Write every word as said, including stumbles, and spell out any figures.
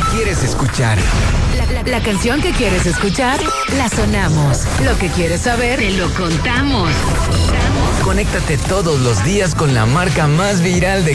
quieres escuchar. La, la, la canción que quieres escuchar, la sonamos. Lo que quieres saber, te lo contamos. Conéctate todos los días con la marca más viral de